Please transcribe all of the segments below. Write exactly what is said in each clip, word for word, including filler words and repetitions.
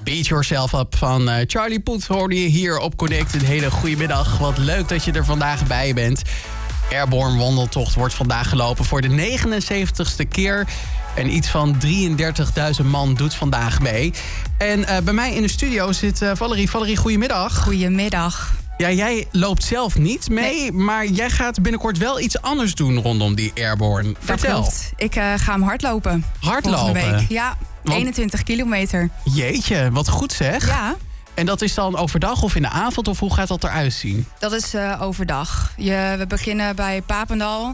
Beat Yourself Up van uh, Charlie Puth hoorde je hier op Connect. Een hele goede middag. Wat leuk dat je er vandaag bij bent. Airborne wandeltocht wordt vandaag gelopen voor de negenenzeventigste keer. En iets van drieëndertigduizend man doet vandaag mee. En uh, bij mij in de studio zit uh, Valerie. Valerie, goedemiddag. Goedemiddag. Ja, jij loopt zelf niet mee, nee. maar jij gaat binnenkort wel iets anders doen rondom die Airborne. Vertel. Dat klopt. Ik uh, ga hem hardlopen. Hardlopen? Week. Ja, Want... eenentwintig kilometer. Jeetje, wat goed zeg. Ja. En dat is dan overdag of in de avond, of hoe gaat dat eruit zien? Dat is uh, overdag. Je, we beginnen bij Papendal.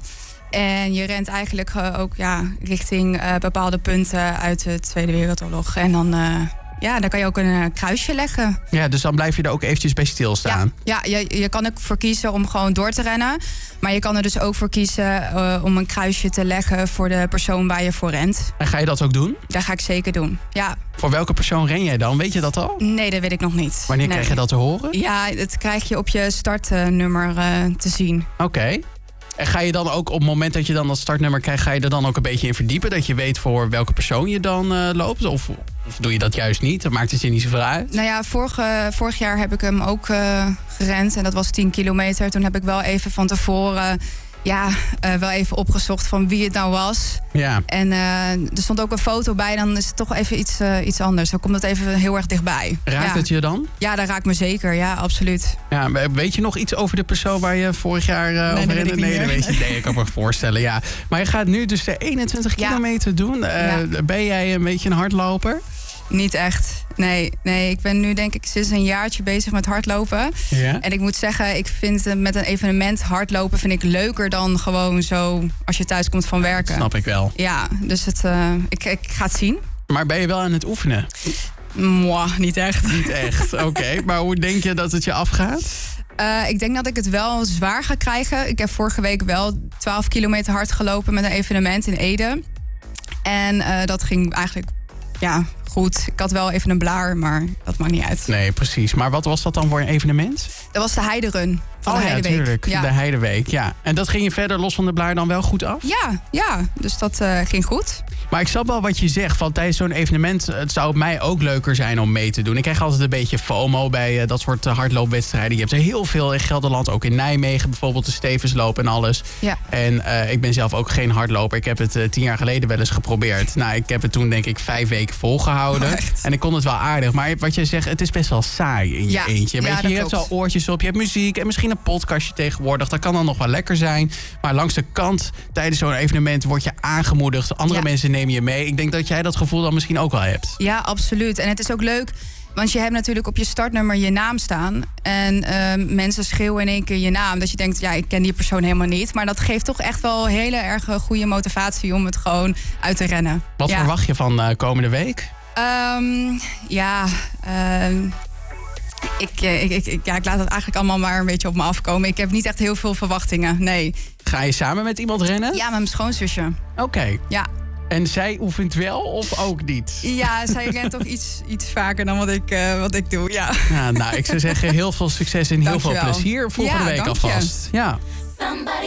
En je rent eigenlijk uh, ook ja, richting uh, bepaalde punten uit de Tweede Wereldoorlog. En dan... Uh, Ja, dan kan je ook een uh, kruisje leggen. Ja, dus dan blijf je er ook eventjes bij stilstaan. Ja, ja je, je kan er voor kiezen om gewoon door te rennen. Maar je kan er dus ook voor kiezen uh, om een kruisje te leggen voor de persoon waar je voor rent. En ga je dat ook doen? Dat ga ik zeker doen, ja. Voor welke persoon ren jij dan? Weet je dat al? Nee, dat weet ik nog niet. Wanneer nee. krijg je dat te horen? Ja, dat krijg je op je startnummer uh, te zien. Oké. Okay. En ga je dan ook op het moment dat je dan dat startnummer krijgt... ga je er dan ook een beetje in verdiepen? Dat je weet voor welke persoon je dan uh, loopt? Of, of doe je dat juist niet? Dat maakt het je niet zoveel uit? Nou ja, vorige, vorig jaar heb ik hem ook uh, gerend. En dat was tien kilometer. Toen heb ik wel even van tevoren... Ja, uh, wel even opgezocht van wie het nou was. Ja. En uh, er stond ook een foto bij. Dan is het toch even iets, uh, iets anders. Dan komt het even heel erg dichtbij. Raakt ja. het je dan? Ja, dat raakt me zeker. Ja, absoluut. Ja, weet je nog iets over de persoon waar je vorig jaar uh, nee, over rende? Nee, dat weet je. Nee, ik kan me voorstellen. Ja. Maar je gaat nu dus de eenentwintig ja. kilometer doen. Uh, ja. Ben jij een beetje een hardloper? Niet echt. Nee, nee, ik ben nu denk ik sinds een jaartje bezig met hardlopen. Ja? En ik moet zeggen, ik vind met een evenement hardlopen vind ik leuker dan gewoon zo als je thuis komt van werken. Dat snap ik wel. Ja, dus het, uh, ik, ik ga het zien. Maar ben je wel aan het oefenen? Mwah, niet echt. Niet echt, oké. Okay. Maar hoe denk je dat het je afgaat? Uh, ik denk dat ik het wel zwaar ga krijgen. Ik heb vorige week wel twaalf kilometer hard gelopen met een evenement in Ede. En uh, dat ging eigenlijk... Ja, goed. Ik had wel even een blaar, maar dat maakt niet uit. Nee, precies. Maar wat was dat dan voor een evenement? Dat was de Heiderun van oh, de Heideweek. Ja, natuurlijk. Ja. De Heideweek, ja. En dat ging je verder los van de blaar dan wel goed af? Ja, ja. Dus dat uh, ging goed. Maar ik snap wel wat je zegt. Van tijdens zo'n evenement, het zou mij ook leuker zijn om mee te doen. Ik krijg altijd een beetje FOMO bij uh, dat soort uh, hardloopwedstrijden. Je hebt er heel veel in Gelderland, ook in Nijmegen bijvoorbeeld, de Stevensloop en alles. Ja. En uh, ik ben zelf ook geen hardloper. Ik heb het uh, tien jaar geleden wel eens geprobeerd. Nou, ik heb het toen denk ik vijf weken volgehouden. Oh, en ik kon het wel aardig. Maar wat je zegt, het is best wel saai in je ja. eentje. Weet Ja, je, je klopt. hebt al oortjes op, je hebt muziek en misschien een podcastje tegenwoordig. Dat kan dan nog wel lekker zijn. Maar langs de kant tijdens zo'n evenement word je aangemoedigd. Andere ja. mensen nemen je mee. Ik denk dat jij dat gevoel dan misschien ook wel hebt. Ja, absoluut. En het is ook leuk, want je hebt natuurlijk op je startnummer je naam staan. En uh, mensen schreeuwen in één keer je naam. Dat je denkt, ja, ik ken die persoon helemaal niet. Maar dat geeft toch echt wel hele erg goede motivatie om het gewoon uit te rennen. Wat ja. verwacht je van uh, komende week? Um, ja, uh, ik, ik, ik, ik, ja, ik laat het eigenlijk allemaal maar een beetje op me afkomen. Ik heb niet echt heel veel verwachtingen, nee. Ga je samen met iemand rennen? Ja, met mijn schoonzusje. Oké. Okay. Ja. En zij oefent wel of ook niet? Ja, zij rent toch iets, iets vaker dan wat ik, uh, wat ik doe, ja. Ja, nou, ik zou zeggen heel veel succes en heel Dankjewel. veel plezier volgende ja, week dank je. alvast. Ja.